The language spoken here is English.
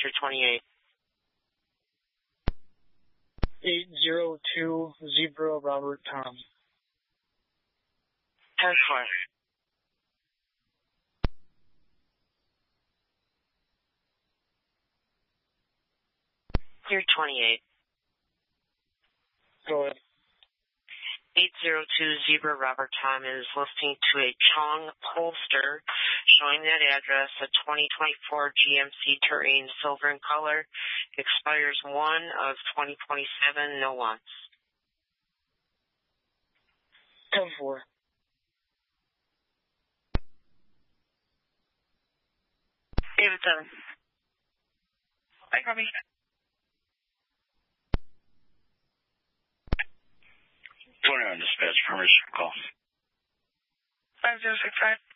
328. 802 Zebra Robert Tom. 10-4. 328. Go ahead. 802 Zebra Robert Tom is listening to a Chong Polster showing that address, a 2024 GMC Terrain silver in color, expires 1 of 2027, no wants. 10-4. David 7. Hi, copy. 21 dispatch, permission for call. 5065.